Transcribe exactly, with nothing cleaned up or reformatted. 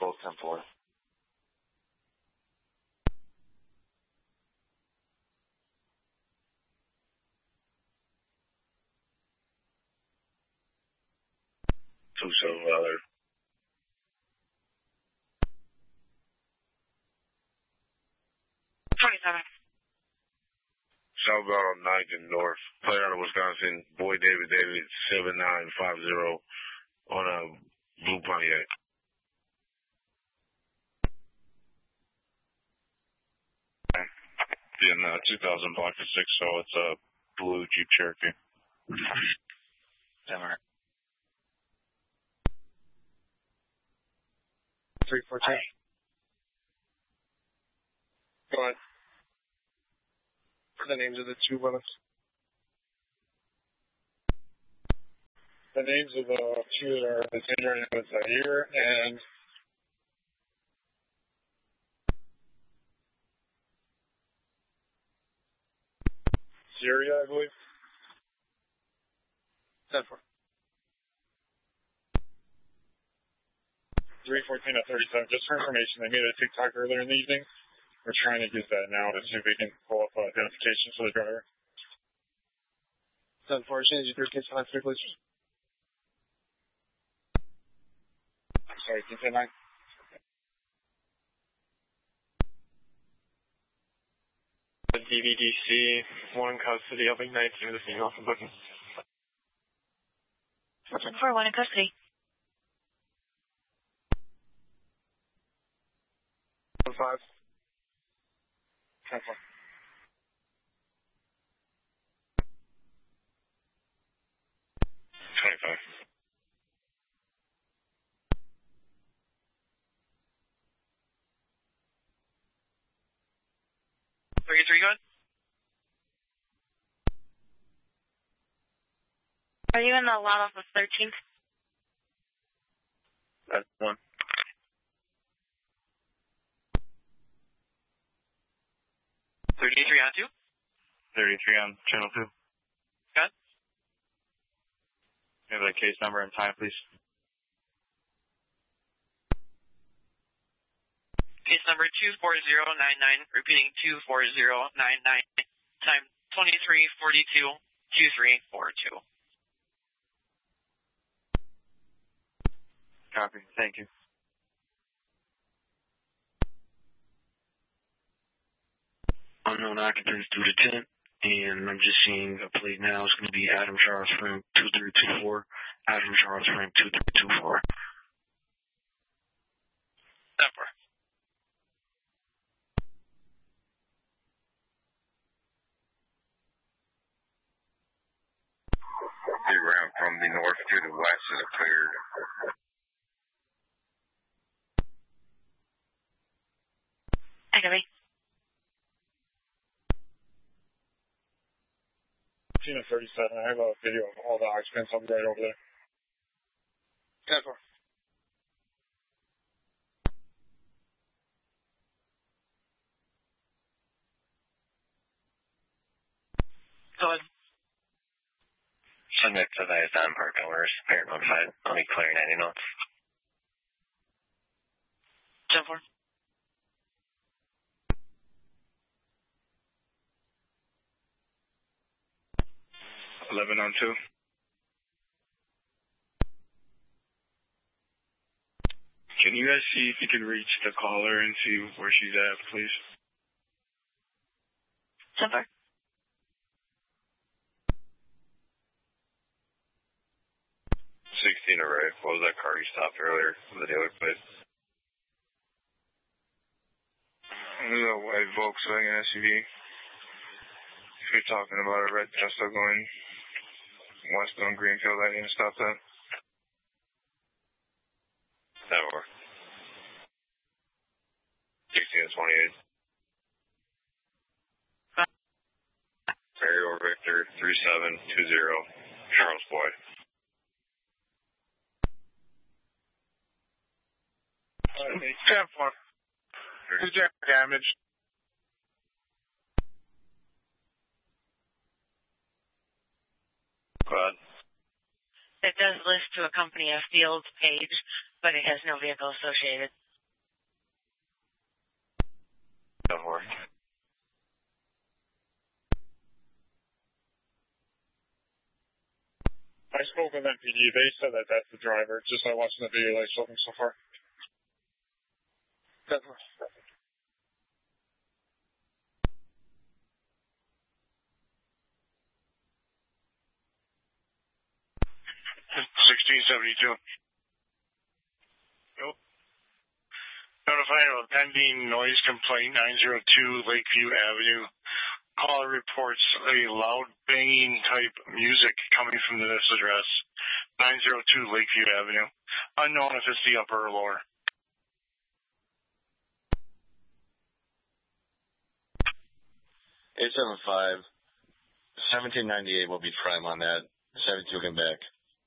both ten four. Two seven Valley. twenty-seven. Southbound on ninth and North. Play out of Wisconsin. Boy David David seven nine five zero on a blue Pontiac. In uh, two thousand block of six, so it's a blue Jeep Cherokee. Denver. three fourteen. Go ahead. The names of the two women. The names of the two that are the same right now is Zaire and Syria, I believe. ten four. three fourteen at thirty-seven. Just for information, they made a TikTok earlier in the evening. We're trying to use that now to see if we can pull up identification for the driver. ten four, change your case time, please. I'm sorry, can you say nine? D V D C, one in custody, helping nineteen with the female from booking. ten four, one in custody. one five. ten four. twenty-five. thirty-three, good? Are you in the lot off of thirteenth? That's one. thirty-three on two? thirty-three on channel two. Good. Have that case number and time, please. Case number two four zero nine nine, repeating two four zero nine nine, time twenty-three forty-two, two three four two. Copy. Thank you. Unknown occupants due to ten, and I'm just seeing a plate now. It's going to be Adam Charles Frank two three two four. Adam Charles Frank two three two four. Number. The ramp from the north to the west is cleared. Echoey. Tina thirty-seven, I have a video of all the occupants. I'll be right over there. ten four. Go ahead. Subject to the S M park hours, parent notified. I'll be clearing any notes. ten four. eleven on two. Can you guys see if you can reach the caller and see where she's at, please? ten four. sixteen array. What was that car you stopped earlier from the dealer plate? It was a white Volkswagen S U V. If you're talking about a red Tesla going west on Greenfield, I didn't stop that. That worked. sixteen and twenty-eight. Ariel Victor three seven two zero. Charles Boyd. ten four. Is there damage? Go ahead. It does list to accompany a field page, but it has no vehicle associated. for. I spoke with M P D. They said that that's the driver. Just not watching the video they showed me so far. Definitely. sixteen seventy-two. Nope. Notified of a pending noise complaint, nine oh two Lakeview Avenue. Caller reports a loud banging type music coming from this address, nine oh two Lakeview Avenue. Unknown if it's the upper or lower. eight seven five, seventeen ninety-eight will be prime on that. seventy-two, come back.